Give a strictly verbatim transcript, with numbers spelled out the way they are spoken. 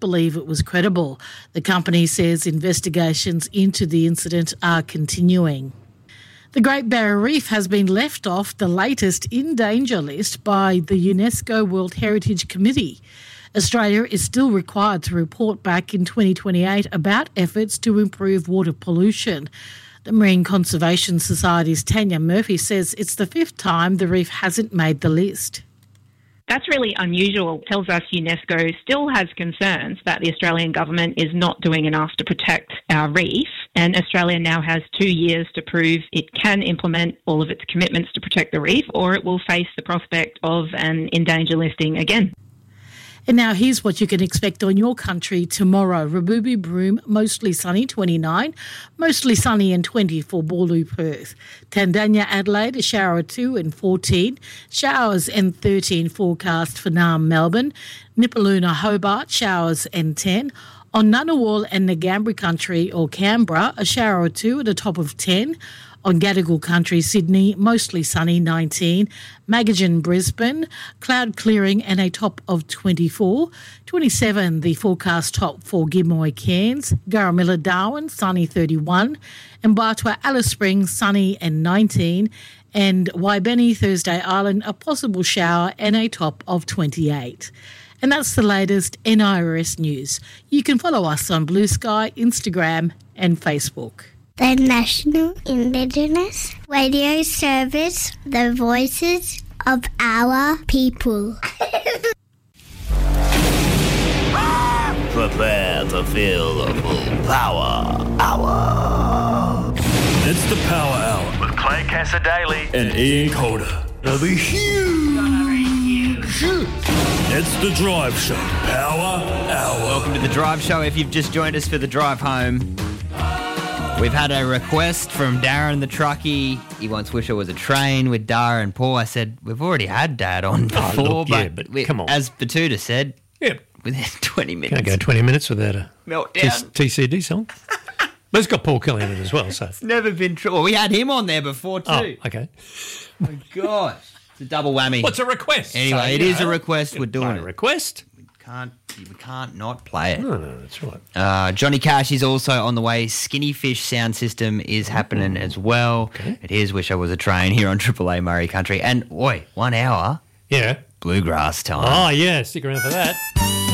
believe it was credible. The company says investigations into the incident are continuing. The Great Barrier Reef has been left off the latest in danger list by the UNESCO World Heritage Committee. Australia is still required to report back in twenty twenty-eight about efforts to improve water pollution. The Marine Conservation Society's Tanya Murphy says it's the fifth time the reef hasn't made the list. That's really unusual. It tells us UNESCO still has concerns that the Australian government is not doing enough to protect our reef, and Australia now has two years to prove it can implement all of its commitments to protect the reef, or it will face the prospect of an in danger listing again. And now here's what you can expect on your country tomorrow. Rabubi Broome, mostly sunny, twenty-nine. Mostly sunny and twenty for Boorloo, Perth. Tandanya, Adelaide, a shower or two and fourteen. Showers and thirteen forecast for Naarm, Melbourne. Nipaluna, Hobart, showers and ten. On Ngunnawal and Ngambri Country or Canberra, a shower or two at a top of ten. On Gadigal Country, Sydney, mostly sunny, nineteen. Magajan, Brisbane, cloud clearing and a top of twenty-four. twenty-seven, the forecast top for Gimuy, Cairns. Garamilla, Darwin, sunny, thirty-one. And Mbatwa, Alice Springs, sunny and nineteen. And Waibeni, Thursday Island, a possible shower and a top of twenty-eight. And that's the latest N I R S news. You can follow us on Blue Sky, Instagram and Facebook. The National Indigenous Radio Service, the voices of our people. Prepare to feel the full power hour. It's the Power Hour With Clay Cassadaly and Ian Calder. It'll be huge. It's the Drive Show. Power Hour. Welcome to the Drive Show. If you've just joined us for the drive home, we've had a request from Darren the truckie. He wants Wish It Was a Train with Dara and Paul. I said, we've already had Dad on before. Oh, look, yeah, but but we, come on. as Batuta said, Yeah. within twenty minutes. Can't go twenty minutes without a Meltdown. T C D song. But it's got Paul Kelly in it as well, so. It's never been true. Well, we had him on there before too. Oh, okay. Oh, my gosh. It's a double whammy. What's a request? Anyway, So, it you is know, a request. We're doing play it. a request. We can't, we can't not play it. No, no, that's right. Uh, Johnny Cash is also on the way. Skinny Fish sound system is happening as well. Okay. It is Wish I Was a Train here on Triple A Murray Country. And, oi, one hour, Yeah. bluegrass time. Oh, yeah, stick around for that.